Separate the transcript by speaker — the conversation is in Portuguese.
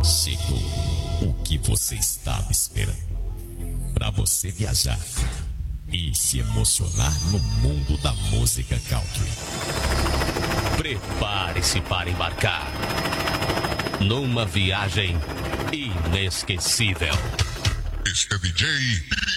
Speaker 1: Chegou o que você estava esperando. Para você viajar e se emocionar no mundo da música country.
Speaker 2: Prepare-se para embarcar numa viagem inesquecível.
Speaker 3: Este DJ